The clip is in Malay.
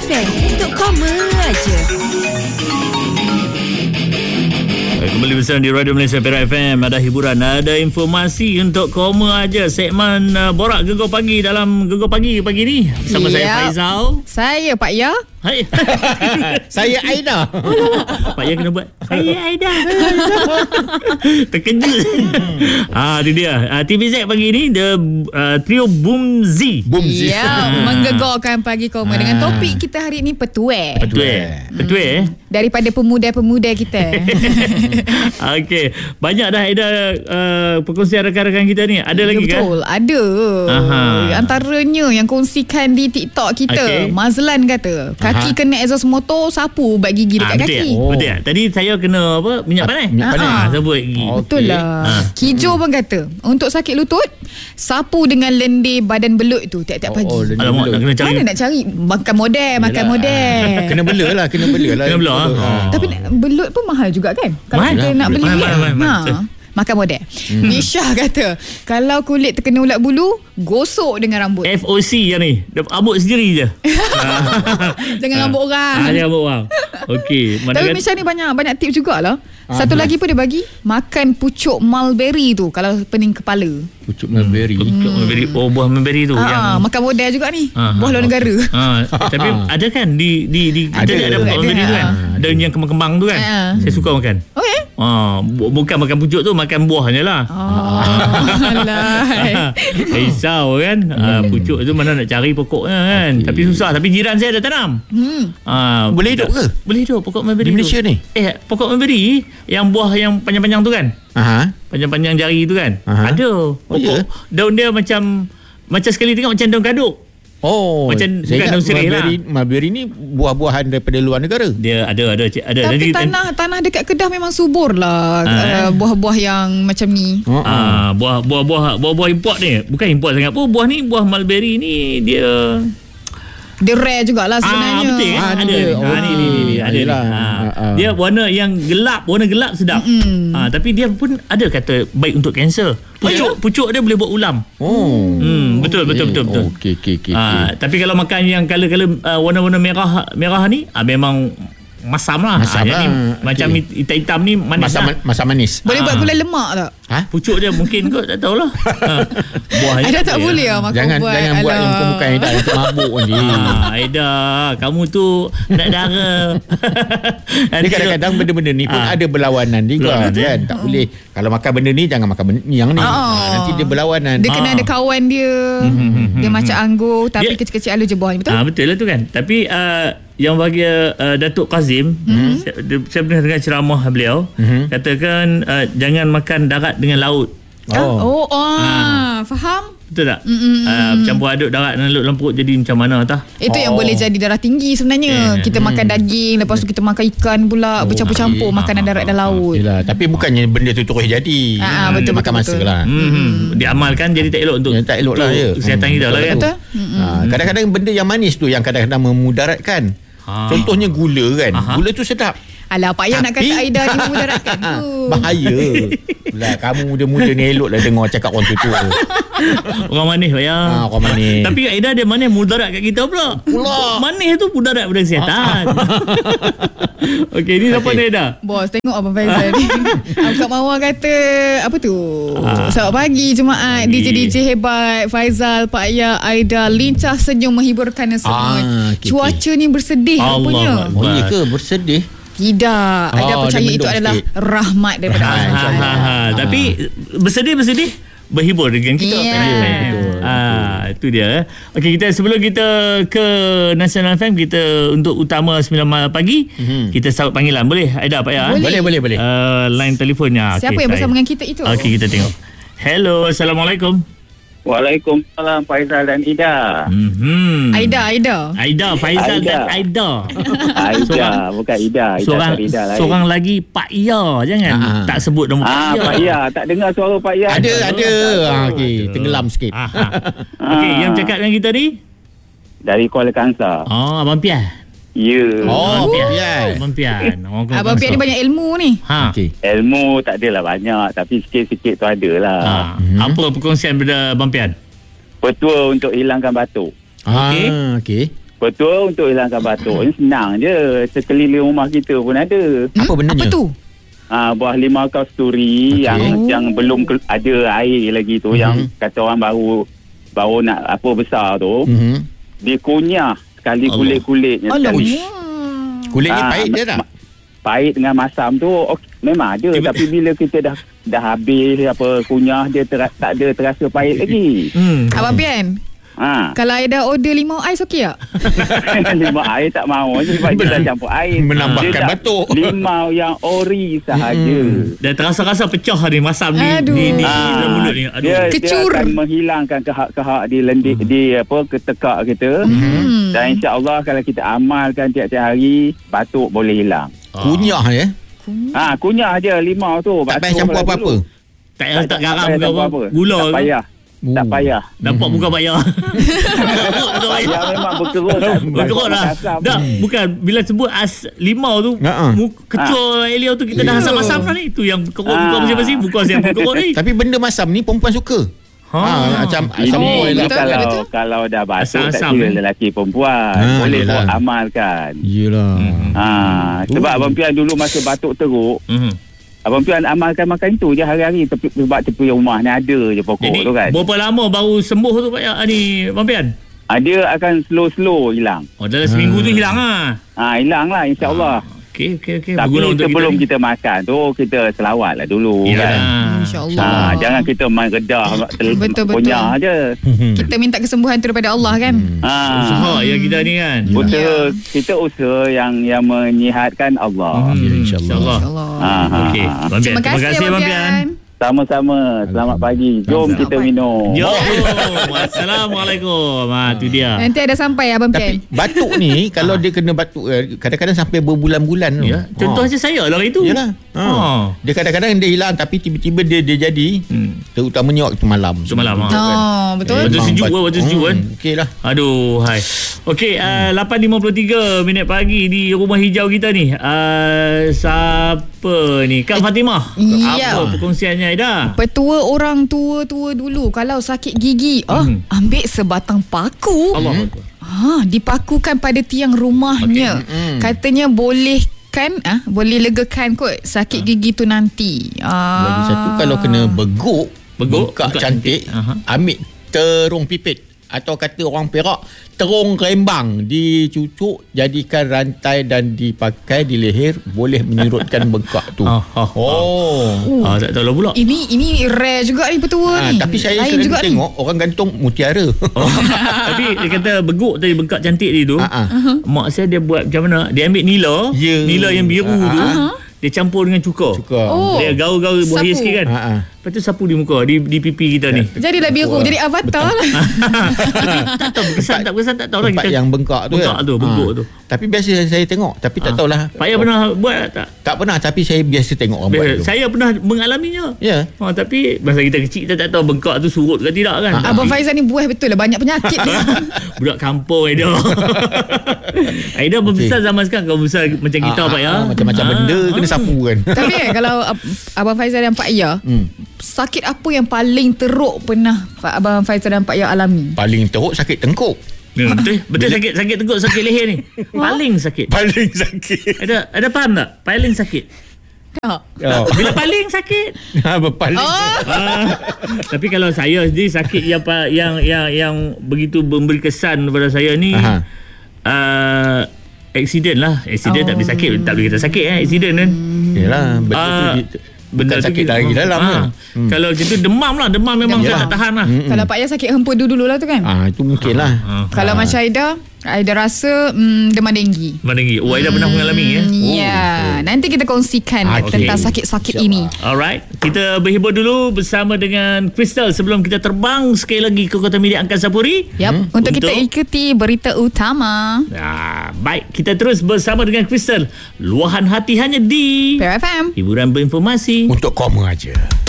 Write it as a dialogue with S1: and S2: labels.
S1: FM. Untuk koma aja.
S2: Kembali bersama di Radio Malaysia Perak FM. Ada hiburan, ada informasi untuk koma aja. Segmen Borak Gegar Pagi dalam Gegar Pagi ni. Bersama saya Faizal.
S1: Saya Pak Ya.
S2: Hai.
S3: Saya Aida.
S2: Pak Ya kena buat. Saya Aida. Terkejut. Itu dia. TVZ pagi ni the trio Boomzy.
S1: Ya, menggegarkan pagi koma dengan topik kita hari ni petuai.
S2: Petuai.
S1: Daripada pemuda-pemuda kita.
S2: Okey, banyak dah Aida perkongsian rakan-rakan kita ni. Ada lagi kan?
S1: Betul, ada. Antaranya yang kongsikan di TikTok kita. Mazlan kata, kaki kena exhaust motor, sapu ubat gigi dekat kaki.
S2: Betul tak? Tadi saya kena minyak panas. Sapu gigi.
S1: Betul lah. Kijo pun kata, untuk sakit lutut, sapu dengan lendir badan belut tu tiap-tiap pagi.
S2: Alamak, nak kena cari.
S1: Mana nak cari? Makan model.
S3: Kena bela lah.
S2: Kena bela.
S1: Tapi belut pun mahal juga kan? Kalau kita nak beli
S2: mahal.
S1: Makan model. Nisha kata, kalau kulit terkena ulat bulu, gosok dengan rambut.
S2: FOC yang ni, rambut sendiri je.
S1: Jangan rambut orang.
S2: Jangan rambut orang. Okey.
S1: Tapi Nisha ni banyak tips jugalah. Satu lagi pun dia bagi, makan pucuk mulberry tu kalau pening kepala.
S3: Pucuk mulberry.
S2: Oh, buah mulberry tu yang
S1: makan model juga ni. Buah luar negara.
S2: Tapi ada kan di kita ada buah mulberry tu kan. Ada yang kembang-kembang tu kan. Saya suka makan.
S1: Okey.
S2: Bukan makan pucuk tu, makan buahnya lah. Risau kan. Pucuk tu mana nak cari pokoknya kan. Tapi susah. Tapi jiran saya ada tanam.
S3: Boleh hidup ke?
S2: Boleh hidup pokok mulberry
S3: di Malaysia
S2: tu.
S3: Ni?
S2: Pokok mulberry yang buah yang panjang-panjang tu kan. Panjang-panjang jari tu kan. Ada pokok. Daun dia macam sekali tengok macam daun kaduk. Macam bukan daun sirih lah.
S3: Mulberry ni buah-buahan daripada luar negara.
S2: Dia ada.
S1: Tapi tanah dekat Kedah memang subur lah. Buah-buah yang macam ni.
S2: Buah-buah import ni. Bukan import sangat pun. Buah mulberry ni dia
S1: rare jugalah sebenarnya.
S2: Betul kan? Ada lah. Dia warna gelap sedap. Tapi dia pun ada kata baik untuk kanser. Pucuk dia boleh buat ulam. Betul.
S3: Okey.
S2: Tapi kalau makan yang color warna-warna merah ni memang masam lah. Jadi macam hitam-hitam ni manis
S3: masam manis.
S1: Boleh buat gulai lemak tak?
S2: Pucuk dia mungkin kot, tak tahulah. Buah
S1: Aida tak boleh lah makan
S3: jangan buat yang bukan Aida yang mabuk ni.
S2: Aida, kamu tu nak dara.
S3: Dia kadang-kadang benda-benda ni pun ada berlawanan juga kan. Tak boleh. Kalau makan benda ni, jangan makan benda yang ni. Nanti dia berlawanan.
S1: Dia kena ada kawan dia. Dia macam anggur tapi kecil-kecil alu je buahnya. Betul?
S2: Betul lah tu kan. Tapi yang bagi Datuk Kazim, saya pernah dengar ceramah beliau, katakan jangan makan darat dengan laut.
S1: Faham?
S2: Betul tak? Campur aduk darat dengan laut dalam perut jadi macam mana tah?
S1: Itu yang boleh jadi darah tinggi sebenarnya. Kita makan daging, lepas tu kita makan ikan pula, bercampur-campur makanan darat dan laut.
S3: Yelah, tapi bukannya benda tu terus jadi.
S1: Betul,
S3: makan masa lah.
S2: Diamalkan jadi tak elok untuk kesihatan kita lah kan.
S3: Kadang-kadang benda yang manis tu yang kadang-kadang memudaratkan. Contohnya gula kan. Gula tu sedap.
S1: Alah, Pak Ya nak kata Aida ni memudaratkan tu.
S3: Bahaya. Lah, kamu muda-muda ni eloklah dengar cakap orang tua.
S2: Orang manis Pak Ya.
S3: Orang manis.
S2: Tapi Aida dia manis mudarat kat kita pula. Manis tu mudarat pada kesihatan. Okey, ni siapa ni Aida?
S1: Bos, tengok Abang Faizal ni. Kak Mawar kata apa tu? Selamat pagi Jumaat. DJ hebat Faizal, Pak Ya, Aida lincah senyum menghiburkan semua. Cuaca ni bersedih rupanya.
S3: Iya ke bersedih?
S1: Tidak. Aida percaya itu adalah rahmat daripada Allah.
S2: Tapi bersedih berhibur dengan kita. Betul. Itu dia. Okey, sebelum kita ke National FM, kita untuk utama 9 malam pagi, kita sambut panggilan. Boleh Aida, Pak Ya?
S3: Boleh.
S2: Line telefonnya.
S1: Siapa yang bersama dengan kita itu?
S2: Okey, kita tengok. Hello, Assalamualaikum.
S4: Waalaikumsalam Faizal dan Ida.
S1: Aida,
S2: Faizal dan Aida.
S4: Aida, bukan Ida.
S2: Seorang lagi Pak Ya. Jangan tak sebut nama Pak Ya.
S4: Pak Ya, tak dengar suara Pak Ya.
S3: Ada. Okey, tenggelam sikit.
S2: Okey, yang cakap dengan kita ni?
S4: Dari Kuala Kangsar.
S2: Abang Pian.
S4: Ya.
S2: Abang Pian.
S1: Abang Pian ni banyak ilmu ni.
S4: Ilmu tak adalah banyak, tapi sikit-sikit tu adalah.
S2: Apa perkongsian daripada Abang Pian?
S4: Petua untuk hilangkan batuk.
S3: Okey.
S4: Betul, untuk hilangkan batuk ni senang je. Sekeliling rumah kita pun ada.
S3: Apa benda
S1: Apa tu?
S4: Buah limau kasturi yang belum ada air lagi tu, yang kata orang baru nak apa besar tu. Dia kunyah sekali kulit-kulitnya.
S3: Kulitnya pahit dia tak?
S4: Pahit dengan masam tu memang ada. Tapi bila kita dah habis apa kunyah, dia tak ada terasa pahit lagi.
S1: Abang Pian, kalau I dah order limau ais okey tak?
S4: Limau air tak mahu sebab dia dah campur air.
S3: Menambahkan batuk.
S4: Limau yang ori sahaja.
S2: Dan terasa-rasa pecah ni masam di mulut ni. Aduh.
S4: Dia akan menghilangkan kehak-kehak di lendik di ketekak kita. Dan insya-Allah kalau kita amalkan tiap-tiap hari, batuk boleh hilang.
S3: Kunyah ya?
S4: Kunyah je limau tu.
S3: Tak payah campur apa-apa.
S2: Tak letak garam ke apa? Gula
S4: tak payah. Tak payah.
S2: Nampak bukan payah.
S4: Ya memang berkerut
S2: lah. Dah, bukan bila sebut limau tu, kecoh Elio tu kita dah asam-asam dah ni. Tu yang kerut muka masing-masing, bukan yang berkerut ni.
S3: Tapi benda masam ni perempuan suka. Macam asam oil lah.
S4: Kalau dah batuk tak kira lelaki perempuan, boleh buat amalkan.
S3: Yelah.
S4: Sebab Abang Pian dulu masa batuk teruk, Abang Pian amalkan makan itu je hari-hari sebab tepi rumah ni ada je pokok.
S2: Jadi,
S4: tu kan.
S2: Berapa lama baru sembuh tu Pak ni Abang Pian?
S4: Dia akan slow-slow hilang.
S2: Dalam seminggu tu hilang lah.
S4: Hilang lah insya-Allah.
S2: Okey.
S4: Tapi sebelum kita makan tu, kita selawat lah dulu.
S2: Kan?
S1: InsyaAllah.
S4: Jangan kita main redah kunyah je.
S1: Kita minta kesembuhan tu daripada Allah kan.
S2: Usaha yang kita ni kan.
S4: Kita usaha yang menyihatkan Allah.
S2: InsyaAllah. Okey.
S1: Terima kasih Abang Pian.
S4: Sama-sama. Selamat pagi. Jom kita minum.
S2: Jom. Assalamualaikum. Tu dia.
S1: Nanti ada sampai Abang Pian.
S3: Tapi batuk ni kalau dia kena batuk kadang-kadang sampai berbulan-bulan tu.
S2: Ya. Contoh macam saya lah hari tu.
S3: Yalah. Dia kadang-kadang dia hilang tapi tiba-tiba dia jadi. Terutamanya waktu malam.
S1: Betul.
S2: Waktu sejuk kan.
S3: Okeylah.
S2: Aduh, hai. Okey, 8.53 minit pagi di rumah hijau kita ni. Siapa ni? Kak Fatimah. Apa perkongsiannya Aida?
S1: Petua orang tua-tua dulu kalau sakit gigi, ambil sebatang paku.
S2: Allah.
S1: Dipakukan pada tiang rumahnya. Katanya boleh legakan kot sakit gigi tu nanti.
S3: Lagi satu kalau kena bengkak cantik, ambil terung pipit atau kata orang Perak terung rembang, dicucuk jadikan rantai dan dipakai di leher, boleh menyurutkan bengkak tu.
S2: Tak tahu lah pula.
S1: Ini rare juga ni petua ni.
S3: Tapi saya sering tengok orang gantung mutiara.
S2: Tapi dia kata beguk tadi, bengkak cantik dia tu. Mak saya dia buat macam mana? Dia ambil nila yang biru tu, dia campur dengan cuka. Dia gaul-gaul buaya sikit kan. Lepas tu sapu di muka, di pipi kita ni.
S1: Jadilah biru, jadi avatar lah.
S2: Tak tahu berkesan tak tahu lah
S3: tempat
S2: kita.
S3: yang bengkak tu
S2: bengkok tu.
S3: Tapi biasa saya tengok, tapi tak tahulah.
S2: Pak Ayah pernah buat tak?
S3: Tak pernah, tapi saya biasa tengok orang buat tu.
S2: Saya pernah mengalaminya.
S3: Ya.
S2: Tapi masa kita kecil kita tak tahu bengkak tu surut ke tidak kan.
S1: Abang Faizal ni buah betul lah, banyak penyakit dia.
S2: Budak kampung Aida. Aida berbesar zaman sekarang, kau besar macam kita Pak Ayah.
S3: Macam-macam benda kena sapu kan.
S1: Tapi kalau Abang Faizal dan Pak Ayah, sakit apa yang paling teruk pernah Abang Faizal dan Pak Ayah alami?
S3: Paling teruk sakit tengkuk.
S2: Betul sakit tengkuk, sakit leher ni. Paling sakit. Ada faham tak? Paling sakit. Bila paling sakit.
S3: Paling.
S2: Tapi kalau saya sendiri sakit yang begitu memberi kesan kepada saya ni, accident lah. Accident tak boleh sakit, tak boleh kita sakit accident kan.
S3: Yalah, betul benda sakit lagi dalam
S2: Kalau macam tu demam memang saya tak tahan lah.
S1: Kalau Pak Ayah sakit hempedu dulu lah tu kan.
S3: Itu mungkin lah.
S1: Kalau macam Aida rasa demam denggi.
S2: Aida pernah mengalami
S1: ya. Nanti kita kongsikan tentang sakit-sakit ini.
S2: Alright, kita berhibur dulu bersama dengan Crystal sebelum kita terbang sekali lagi ke Kota Media Angkasa Puri.
S1: Untuk kita ikuti berita utama.
S2: Baik, kita terus bersama dengan Crystal. Luahan hati hanya di
S1: PRFM.
S2: Hiburan berinformasi
S3: untuk kamu aja.